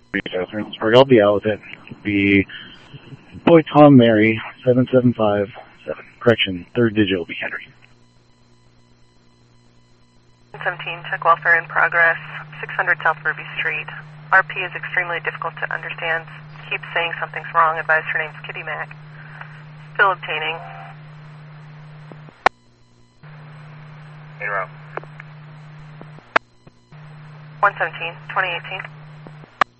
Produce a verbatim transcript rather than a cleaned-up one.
I'll be out with it. It'll be boy Tom Mary, seven seven five seven. Correction, third digit will be Henry. seventeen, check welfare in progress, six hundred South Ruby Street. R P is extremely difficult to understand. Keeps saying something's wrong. Advise her name's Kitty Mac. Still obtaining. In row. one seventeen, twenty eighteen.